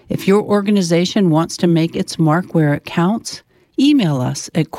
If your organization wants to make its mark where it counts, email us at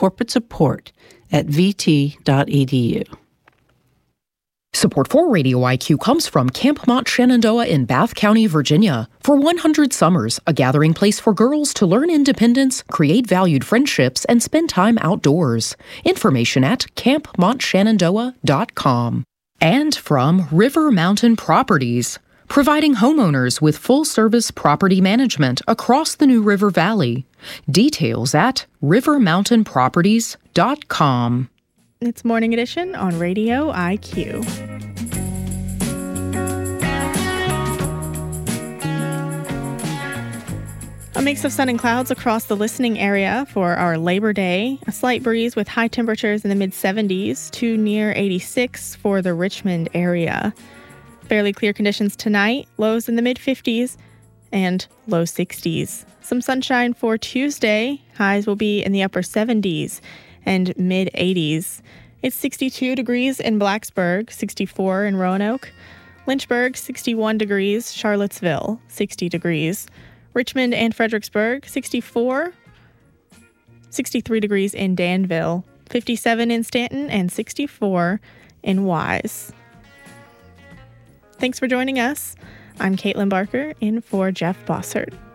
corporatesupport@vt.edu. Support for Radio IQ comes from Camp Mont Shenandoah in Bath County, Virginia. For 100 summers, a gathering place for girls to learn independence, create valued friendships, and spend time outdoors. Information at campmontshenandoah.com. And from River Mountain Properties, providing homeowners with full-service property management across the New River Valley. Details at rivermountainproperties.com. It's Morning Edition on Radio IQ. A mix of sun and clouds across the listening area for our Labor Day. A slight breeze with high temperatures in the mid-70s to near 86 for the Richmond area. Fairly clear conditions tonight, lows in the mid-50s and low 60s. Some sunshine for Tuesday. Highs will be in the upper 70s and mid-80s. It's 62 degrees in Blacksburg, 64 in Roanoke, Lynchburg, 61 degrees, Charlottesville, 60 degrees, Richmond and Fredericksburg, 64, 63 degrees in Danville, 57 in Stanton, and 64 in Wise. Thanks for joining us. I'm Caitlin Barker in for Jeff Bossert.